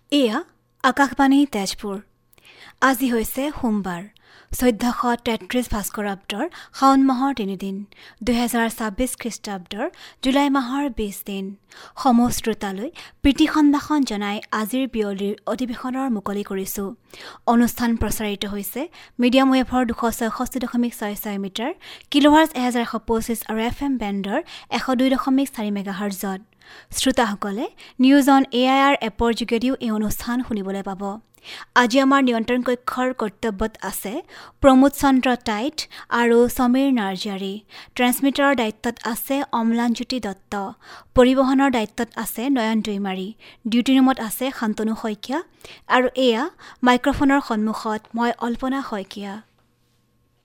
এয়া আকাশবাণী তেজপুৰ। আজি হৈছে সোমবাৰ 1433 ভাস্কৰাব্দৰ শাওণ মাহৰ 3 দিন 2026 খ্ৰীষ্টাব্দৰ জুলাই মাহৰ 20 দিন। সমূহ শ্ৰোতালৈ প্ৰীতি সম্ভাষণ জনাই আজিৰ বিয়লিৰ অধিৱেশনৰ মুকলি কৰিছোঁ। অনুষ্ঠান প্ৰচাৰিত হৈছে মিডিয়াম ৱেভৰ 266.66 মিটাৰ, কিলোহাৰ্জ 1125 আৰু FM বেণ্ডৰ 102.4 মেগাহাৰ্জত। শ্ৰোতাসকলে নিউজ অন AIR এপৰ যোগেদিও এই অনুষ্ঠান শুনিবলৈ পাব। আজি আমাৰ নিয়ন্ত্ৰণ কক্ষৰ কৰ্তব্যত আছে প্ৰমোদ চন্দ্ৰ টাইট আৰু সমীৰ নাৰ্জিয়াৰী। ট্ৰেন্সমিটাৰৰ দায়িত্বত আছে অম্লানজ্যোতি দত্ত। পৰিবহণৰ দায়িত্বত আছে নয়ন দৈমাৰী। ডিউটি ৰুমত আছে শান্তনু শইকীয়া আৰু এয়া মাইক্ৰফোনৰ সন্মুখত মই অল্পনা শইকীয়া।